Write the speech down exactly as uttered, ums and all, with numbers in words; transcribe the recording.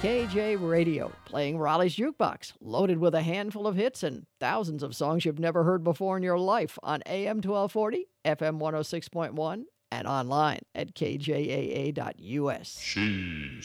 K J Radio, playing Raleigh's Jukebox, loaded with a handful of hits and thousands of songs you've never heard before in your life on A M twelve forty, F M one oh six point one, and online at K J A A dot U S. She's